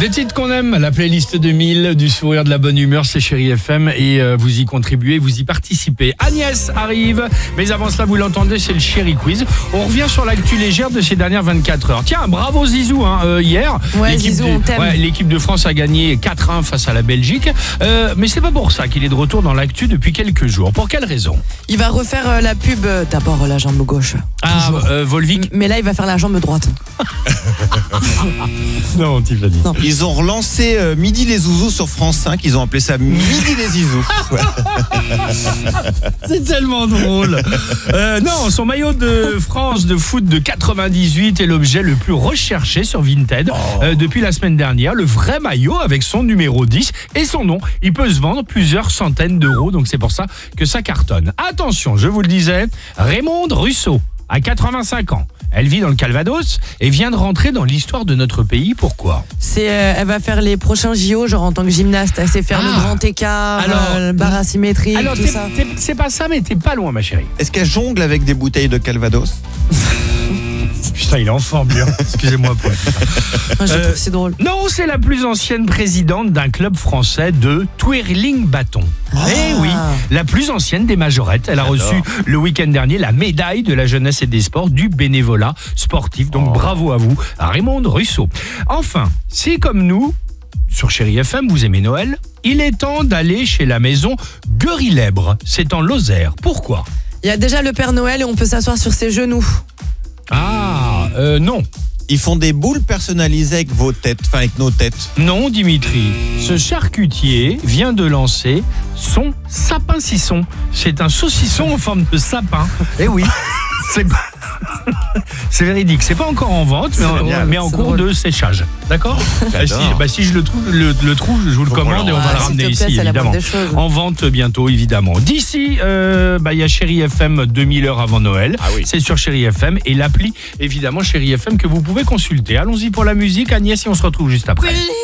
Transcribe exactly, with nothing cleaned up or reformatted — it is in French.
Des titres qu'on aime, la playlist deux mille, du sourire, de la bonne humeur, c'est Chérie F M et euh, vous y contribuez, vous y participez. Agnès arrive, mais avant cela, vous l'entendez, c'est le Chérie Quiz. On revient sur l'actu légère de ces dernières vingt-quatre heures. Tiens, bravo Zizou, hein, euh, hier. Ouais, l'équipe Zizou, de, on t'aime. ouais, l'équipe de France a gagné quatre un face à la Belgique. Euh, mais c'est pas pour ça qu'il est de retour dans l'actu depuis quelques jours. Pour quelle raison? Il va refaire euh, la pub, euh, d'abord euh, la jambe gauche. Ah, euh, Volvic. Mais là, il va faire la jambe droite. Non, tu l'as dit. Non. Ils ont relancé euh, Midi les Zouzous sur France cinq. Ils ont appelé ça Midi les Zizous. Ouais. C'est tellement drôle. Euh, non, son maillot de France de foot de quatre-vingt-dix-huit est l'objet le plus recherché sur Vinted euh, depuis la semaine dernière. Le vrai maillot avec son numéro dix et son nom. Il peut se vendre plusieurs centaines d'euros, donc c'est pour ça que ça cartonne. Attention, je vous le disais, Raymonde Russo a quatre-vingt-cinq ans. Elle vit dans le Calvados et vient de rentrer dans l'histoire de notre pays. Pourquoi? C'est, euh, elle va faire les prochains J O, genre en tant que gymnaste. Elle sait faire Ah. le grand écart, Alors, euh, le barre asymétrique, Alors, tout t'es- ça. t'es- c'est pas ça, mais t'es pas loin, ma chérie. Est-ce qu'elle jongle avec des bouteilles de Calvados? Putain, il est en forme, bien. Excusez-moi, Paul. Moi, je Euh, trouve que c'est drôle. Non, c'est la plus ancienne présidente d'un club français de twirling bâton. Eh oui, la plus ancienne des majorettes. Elle a J'adore. reçu le week-end dernier la médaille de la jeunesse et des sports du bénévolat sportif. Donc bravo à vous, à Raymonde Russo. Enfin, si comme nous, sur Chérie F M, vous aimez Noël, il est temps d'aller chez la maison Gueurillèbre. C'est en Lozère. Pourquoi? Il y a déjà le Père Noël et on peut s'asseoir sur ses genoux. Ah, euh, non. Ils font des boules personnalisées avec vos têtes, enfin avec nos têtes. Non, Dimitri. Ce charcutier vient de lancer son sapin sisson. C'est un saucisson en forme de sapin. Eh oui, c'est c'est véridique. C'est pas encore en vente, mais, en, génial, mais en c'est cours drôle. de séchage. D'accord? Bah, si, J'adore. bah, si je le trouve, le, le trouve, je vous le Faut commande et on va Ah, le s'il ramener te plaît, ici, c'est la évidemment. moindre des choses. En vente bientôt, évidemment. D'ici, euh, bah, il y a Chérie F M deux mille heures avant Noël. Ah oui. C'est sur Chérie F M et l'appli, évidemment, Chérie F M que vous pouvez consulter. Allons-y pour la musique, Agnès, et on se retrouve juste après.